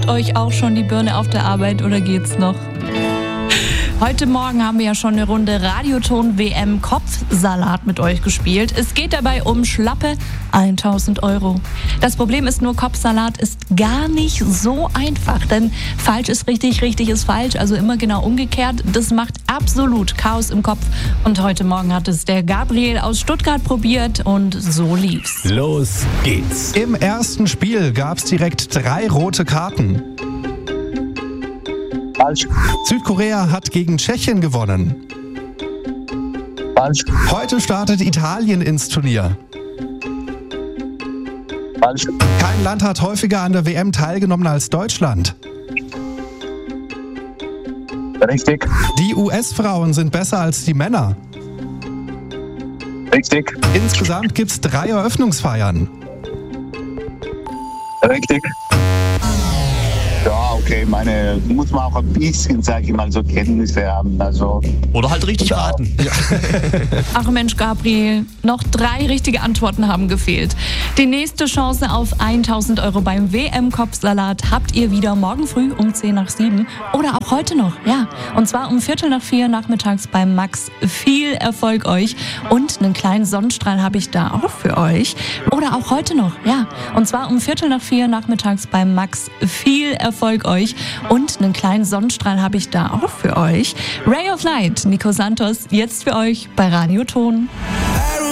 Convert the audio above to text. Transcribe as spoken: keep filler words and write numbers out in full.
brennt euch auch schon die Birne auf der Arbeit oder geht's noch? Heute Morgen haben wir ja schon eine Runde Radioton-W M-Kopfsalat mit euch gespielt. Es geht dabei um schlappe tausend Euro. Das Problem ist nur, Kopfsalat ist gar nicht so einfach, denn falsch ist richtig, richtig ist falsch, also immer genau umgekehrt. Das macht absolut Chaos im Kopf. Und heute Morgen hat es der Gabriel aus Stuttgart probiert und so lief's. Los geht's. Im ersten Spiel gab's direkt drei rote Karten. Falsch. Südkorea hat gegen Tschechien gewonnen. Falsch. Heute startet Italien ins Turnier. Falsch. Kein Land hat häufiger an der W M teilgenommen als Deutschland. Richtig. Die U S-Frauen sind besser als die Männer. Richtig. Insgesamt gibt's drei Eröffnungsfeiern. Richtig. Ja, okay, meine, muss man auch ein bisschen, sag ich mal, so Kenntnisse haben. Also, Oder halt richtig raten. Ach Mensch, Gabriel, noch drei richtige Antworten haben gefehlt. Die nächste Chance auf tausend Euro beim W M-Kopfsalat habt ihr wieder morgen früh um zehn nach sieben oder auch heute noch, ja. Und zwar um Viertel nach vier nachmittags beim Max. Viel Erfolg euch und einen kleinen Sonnenstrahl habe ich da auch für euch. Oder auch heute noch, ja. Und zwar um Viertel nach vier nachmittags beim Max. Viel Erfolg euch und einen kleinen Sonnenstrahl habe ich da auch für euch. Ray of Light, Nico Santos, jetzt für euch bei Radioton.